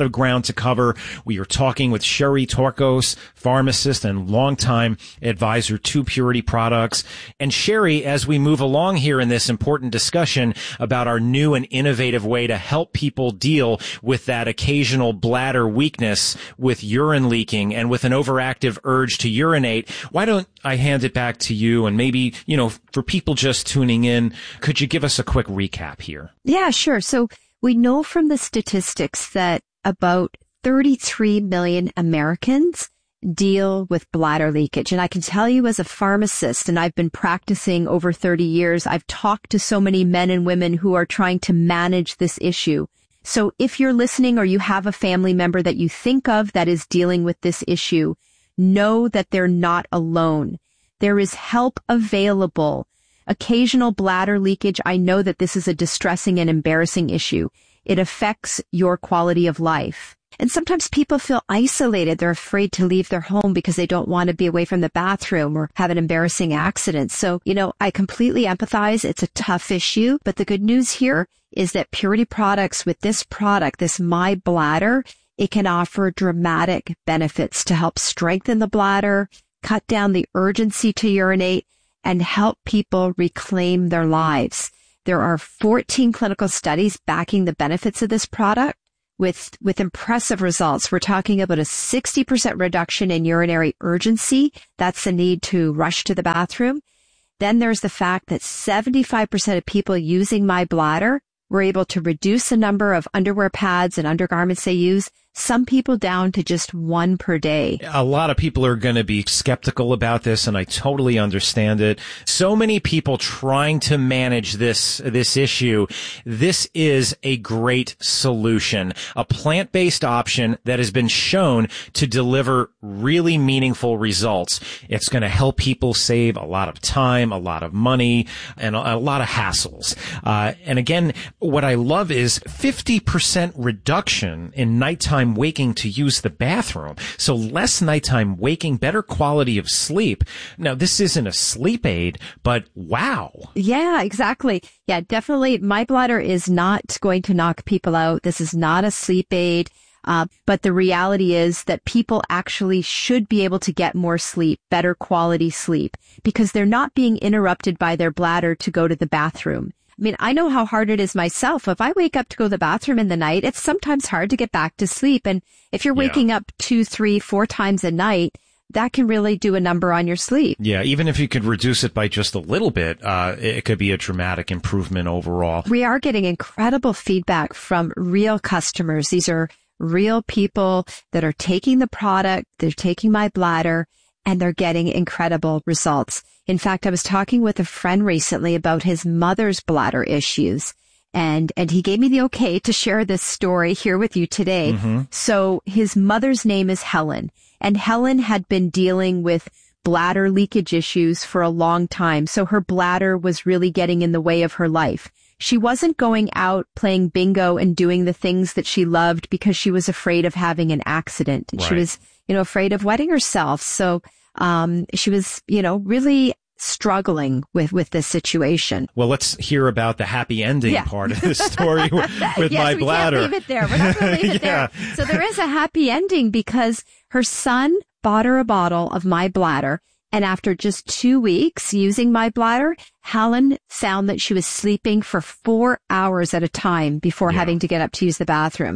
of ground to cover. We are talking with Sherry Torkos, pharmacist and longtime advisor to Purity Products. And Sherry, as we move along here in this important discussion about our new and innovative way to help people deal with that occasional bladder weakness with urine leaking and with an overactive urge to urinate, why don't I hand it back to you? And maybe, you know, for people just tuning in, could you give us a quick recap here? Yeah, sure. So we know from the statistics that about thirty-three million Americans deal with bladder leakage. And I can tell you as a pharmacist, and I've been practicing over thirty years, I've talked to so many men and women who are trying to manage this issue. So if you're listening or you have a family member that you think of that is dealing with this issue, know that they're not alone. There is help available. Occasional bladder leakage, I know that this is a distressing and embarrassing issue. It affects your quality of life. And sometimes people feel isolated. They're afraid to leave their home because they don't want to be away from the bathroom or have an embarrassing accident. So, you know, I completely empathize. It's a tough issue. But the good news here is that Purity Products, with this product, this My Bladder, it can offer dramatic benefits to help strengthen the bladder, cut down the urgency to urinate, and help people reclaim their lives. There are fourteen clinical studies backing the benefits of this product with, with impressive results. We're talking about a sixty percent reduction in urinary urgency. That's the need to rush to the bathroom. Then there's the fact that seventy-five percent of people using My Bladder were able to reduce the number of underwear pads and undergarments they use, some people down to just one per day. A lot of people are going to be skeptical about this, and I totally understand it. So many people trying to manage this, this issue. This is a great solution, a plant-based option that has been shown to deliver really meaningful results. It's going to help people save a lot of time, a lot of money, and a, a lot of hassles. Uh, and again, what I love is fifty percent reduction in nighttime waking to use the bathroom. So less nighttime waking, better quality of sleep. Now, this isn't a sleep aid, but wow. Yeah, exactly. Yeah, definitely. My Bladder is not going to knock people out. This is not a sleep aid. Uh, but the reality is that people actually should be able to get more sleep, better quality sleep, because they're not being interrupted by their bladder to go to the bathroom. I mean, I know how hard it is myself. If I wake up to go to the bathroom in the night, it's sometimes hard to get back to sleep. And if you're waking yeah. up two, three, four times a night, that can really do a number on your sleep. Yeah, even if you could reduce it by just a little bit, uh, it could be a dramatic improvement overall. We are getting incredible feedback from real customers. These are real people that are taking the product, they're taking My Bladder, and they're getting incredible results. In fact, I was talking with a friend recently about his mother's bladder issues, and and he gave me the okay to share this story here with you today. Mm-hmm. So his mother's name is Helen, and Helen had been dealing with bladder leakage issues for a long time, so her bladder was really getting in the way of her life. She wasn't going out playing bingo and doing the things that she loved because she was afraid of having an accident. Right. She was, you know, afraid of wetting herself. So um she was, you know, really struggling with, with this situation. Well, let's hear about the happy ending yeah. part of the story with, with yes, My we Bladder. Can't leave it there. We're not going to leave it yeah. there. So there is a happy ending because her son bought her a bottle of My Bladder. And after just two weeks using My Bladder, Helen found that she was sleeping for four hours at a time before yeah. having to get up to use the bathroom.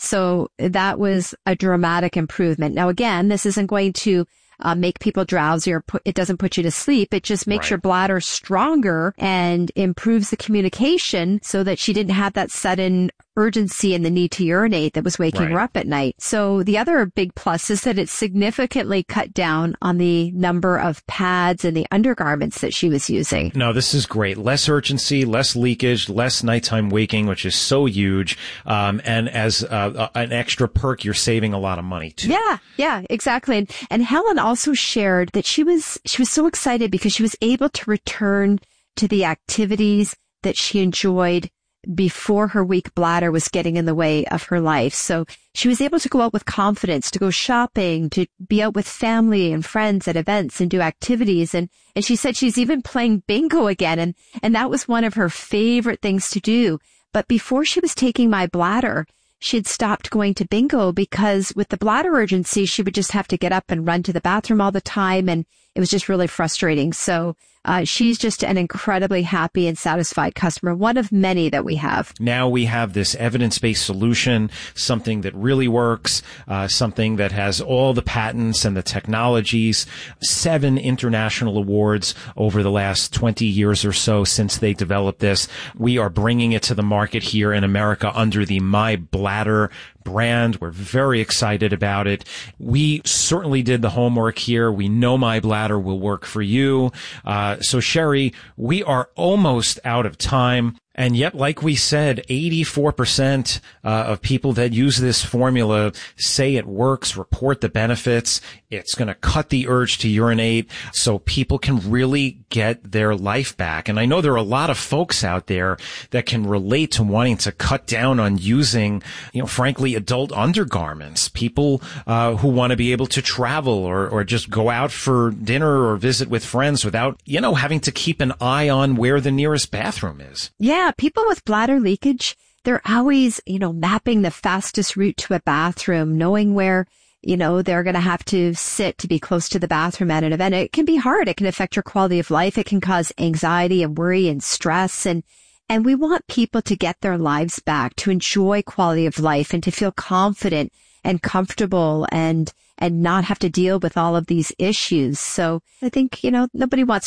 So that was a dramatic improvement. Now, again, this isn't going to uh, make people drowsy or put, it doesn't put you to sleep. It just makes right. your bladder stronger and improves the communication so that she didn't have that sudden urgency and the need to urinate that was waking right. her up at night. So the other big plus is that it significantly cut down on the number of pads and the undergarments that she was using. No, this is great. Less urgency, less leakage, less nighttime waking, which is so huge. Um, and as uh, an extra perk, you're saving a lot of money too. Yeah, yeah, exactly. And, and Helen also shared that she was she was so excited because she was able to return to the activities that she enjoyed before her weak bladder was getting in the way of her life. So she was able to go out with confidence, to go shopping, to be out with family and friends at events and do activities. And, and she said she's even playing bingo again. And, and that was one of her favorite things to do. But before she was taking My Bladder, she had stopped going to bingo because with the bladder urgency, she would just have to get up and run to the bathroom all the time. And it was just really frustrating. So uh, she's just an incredibly happy and satisfied customer, one of many that we have. Now we have this evidence-based solution, something that really works, uh, something that has all the patents and the technologies, seven international awards over the last twenty years or so since they developed this. We are bringing it to the market here in America under the My Bladder brand. We're very excited about it. We certainly did the homework here. We know My Bladder will work for you. Uh, so Sherry, we are almost out of time. And yet, like we said, eighty-four percent uh, of people that use this formula say it works, report the benefits. It's going to cut the urge to urinate so people can really get their life back. And I know there are a lot of folks out there that can relate to wanting to cut down on using, you know, frankly, adult undergarments. People uh, who want to be able to travel or, or just go out for dinner or visit with friends without, you know, having to keep an eye on where the nearest bathroom is. Yeah. People with bladder leakage, they're always, you know, mapping the fastest route to a bathroom, knowing where, you know, they're going to have to sit to be close to the bathroom at an event. It can be hard. It can affect your quality of life. It can cause anxiety and worry and stress. And, and we want people to get their lives back, to enjoy quality of life and to feel confident and comfortable and, and not have to deal with all of these issues. So I think, you know, nobody wants